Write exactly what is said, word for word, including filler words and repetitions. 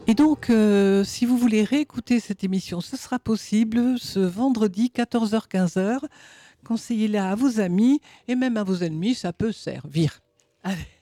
Et donc, euh, si vous voulez réécouter cette émission, ce sera possible ce vendredi quatorze heures quinze heures. Conseillez-la à vos amis et même à vos ennemis, ça peut servir. Allez.